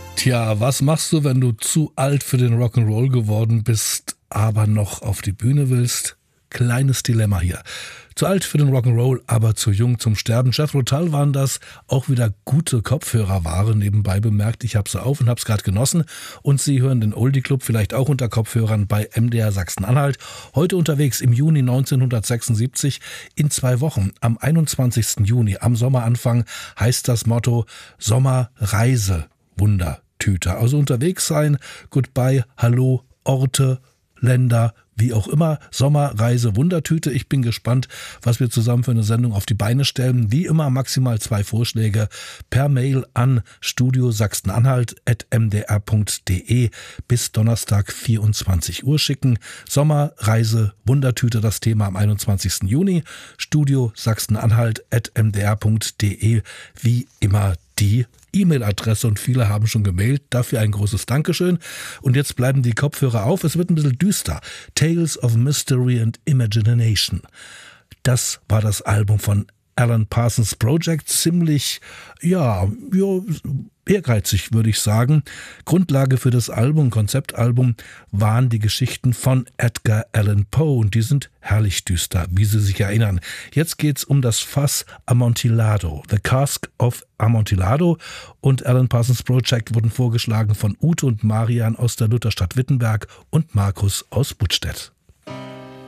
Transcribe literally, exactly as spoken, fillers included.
Tja, was machst du, wenn du zu alt für den Rock'n'Roll geworden bist, aber noch auf die Bühne willst? Kleines Dilemma hier. Zu alt für den Rock'n'Roll, aber zu jung zum Sterben. Jethro Tull waren das, auch wieder gute Kopfhörer waren. Nebenbei bemerkt, ich habe sie auf und habe es gerade genossen. Und Sie hören den Oldie Club vielleicht auch unter Kopfhörern bei M D R Sachsen-Anhalt. Heute unterwegs im Juni neunzehnhundertsechsundsiebzig. In zwei Wochen, am einundzwanzigsten Juni, am Sommeranfang, heißt das Motto Sommerreise Wundertüte. Also unterwegs sein, Goodbye, Hallo, Orte, Länder, wie auch immer, Sommerreise Wundertüte. Ich bin gespannt, was wir zusammen für eine Sendung auf die Beine stellen. Wie immer maximal zwei Vorschläge per Mail an studio sachsen-anhalt at m d r punkt d e bis Donnerstag vierundzwanzig Uhr schicken. Sommerreise Wundertüte, das Thema am einundzwanzigsten Juni. studio sachsen-anhalt at m d r punkt d e, wie immer die E-Mail-Adresse, und viele haben schon gemailt. Dafür ein großes Dankeschön. Und jetzt bleiben die Kopfhörer auf. Es wird ein bisschen düster. Tales of Mystery and Imagination. Das war das Album von Alan Parsons Project. Ziemlich, ja, ja ehrgeizig, würde ich sagen. Grundlage für das Album, Konzeptalbum, waren die Geschichten von Edgar Allan Poe, und die sind herrlich düster, wie Sie sich erinnern. Jetzt geht's um das Fass Amontillado, The Cask of Amontillado, und Alan Parsons Project wurden vorgeschlagen von Ute und Marian aus der Lutherstadt Wittenberg und Markus aus Buttstedt.